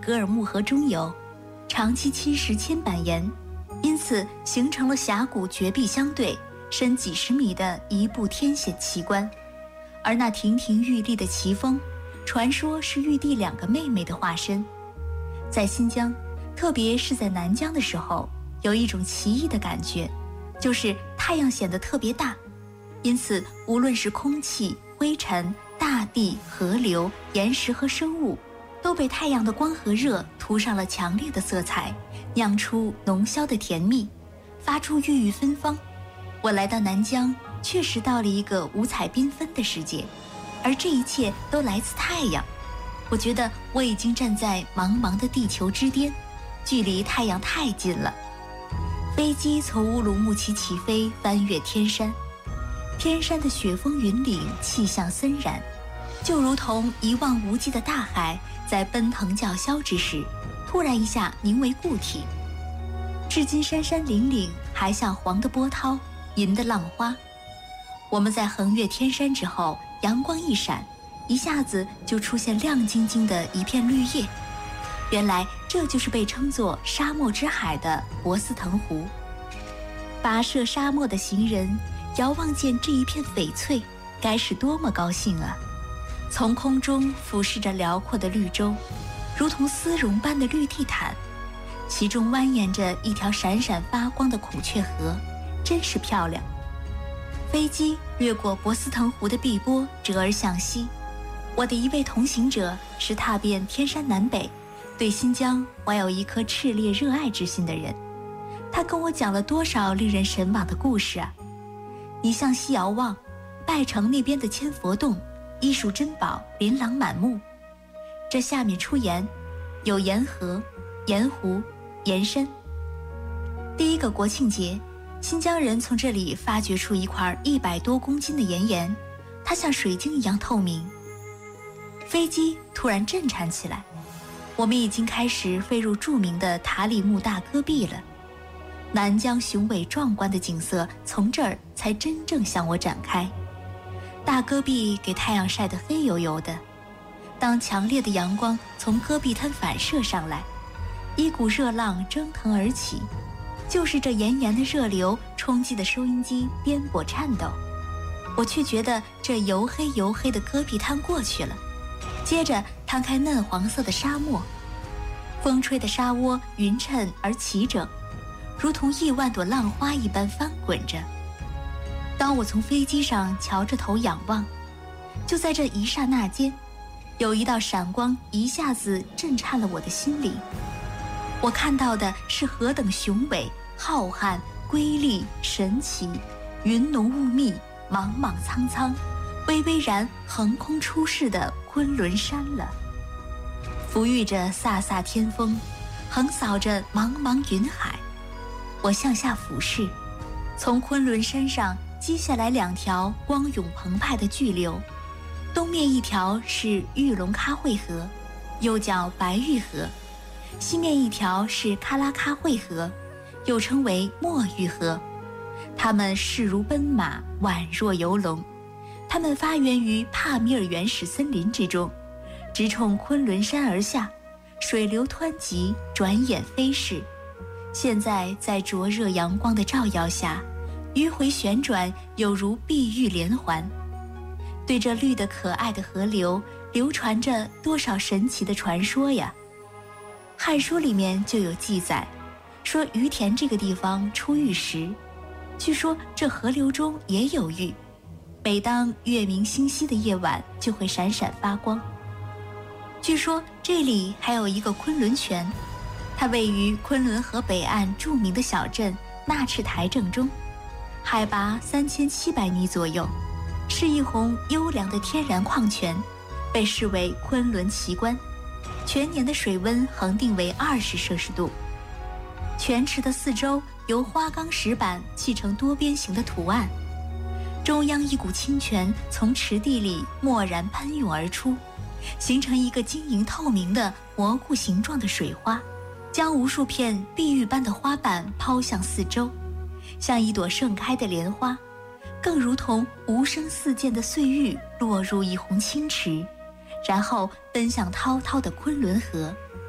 格尔木河中游，长期侵蚀铅板岩，因此形成了峡谷绝壁相对、深几十米的一部天险奇观。而那亭亭玉立的奇峰，传说是玉帝2个妹妹的化身。在新疆，特别是在南疆的时候，有一种奇异的感觉，就是太阳显得特别大，因此无论是空气、灰尘、大地、河流、岩石和生物，都被太阳的光和热涂上了强烈的色彩，酿出浓香的甜蜜，发出郁郁芬芳。我来到南疆，确实到了一个五彩缤纷的世界，而这一切都来自太阳。我觉得我已经站在茫茫的地球之巅，距离太阳太近了。飞机从乌鲁木齐起飞，翻越天山，天山的雪峰云岭气象森然，就如同一望无际的大海在奔腾叫嚣之时，突然一下凝为固体。至今山山岭岭还像黄的波涛，银的浪花。我们在横越天山之后，阳光一闪，一下子就出现亮晶晶的一片绿叶。原来这就是被称作沙漠之海的博斯腾湖。跋涉沙漠的行人遥望见这一片翡翠，该是多么高兴啊！从空中俯视着辽阔的绿洲，如同丝绒般的绿地毯，其中蜿蜒着一条闪闪发光的孔雀河，真是漂亮。飞机掠过博斯腾湖的碧波，折而向西。我的一位同行者是踏遍天山南北，对新疆怀有一颗炽烈热爱之心的人。他跟我讲了多少令人神往的故事啊！你向西遥望，拜城那边的千佛洞，艺术珍宝琳琅满目。这下面出岩，有盐河、盐湖、盐山。第一个国庆节，新疆人从这里发掘出一块100多公斤的岩，它像水晶一样透明。飞机突然震颤起来，我们已经开始飞入著名的塔里木大戈壁了。南疆雄伟壮观的景色从这儿才真正向我展开。大戈壁给太阳晒得黑油油的，当强烈的阳光从戈壁滩反射上来，一股热浪蒸腾而起，就是这炎炎的热流冲击的收音机颠簸颤抖。我却觉得这油黑油黑的戈壁滩过去了，接着摊开嫩黄色的沙漠，风吹的沙窝匀称而齐整，如同亿万朵浪花一般翻滚着。当我从飞机上瞧着头仰望，就在这一刹那间，有一道闪光一下子震颤了我的心灵。我看到的是何等雄伟、浩瀚、瑰丽、神奇，云浓雾密，莽莽苍苍，巍巍然横空出世的昆仑山了。抚育着飒飒天风，横扫着茫茫云海。我向下俯视，从昆仑山上击下来2条光涌澎湃的巨流，东面一条是玉龙喀汇河，又叫白玉河；西面一条是喀拉喀汇河，又称为墨玉河。它们势如奔马，宛若游龙。它们发源于帕米尔原始森林之中，直冲昆仑山而下，水流湍急，转眼飞逝。现在在灼热阳光的照耀下，迂回旋转，有如碧玉连环。对这绿得可爱的河流，流传着多少神奇的传说呀！《汉书》里面就有记载，说于田这个地方出玉石，据说这河流中也有玉，每当月明星稀的夜晚就会闪闪发光。据说这里还有一个昆仑泉，它位于昆仑河北岸著名的小镇纳赤台正中，海拔3700米左右，是一泓优良的天然矿泉，被视为昆仑奇观。全年的水温恒定为20摄氏度。泉池的四周由花岗石板砌成多边形的图案，中央一股清泉从池地里蓦然喷涌而出，形成一个晶莹透明的蘑菇形状的水花，将无数片碧玉般的花瓣抛向四周，像一朵盛开的莲花，更如同无声似箭的碎玉落入一泓清池，然后奔向滔滔的昆仑河。